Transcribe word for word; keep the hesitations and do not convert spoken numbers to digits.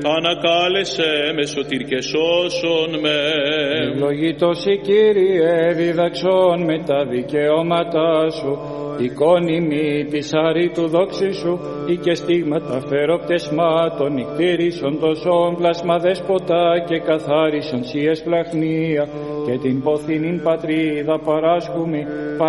Ανακάλεσε με σωτήρ και σώσον με. Ευλογήτως η Κύριε, διδαξών με τα δικαιώματά σου. Εικόνη μη της αρήτου δόξη σου, ή και στίγματα φεροπτεσμάτων, νικτήρισον τόσον πλάσμα δέσποτα και καθάρισον σιες πλαχνία, και την ποθήνην πατρίδα παράσχουμη,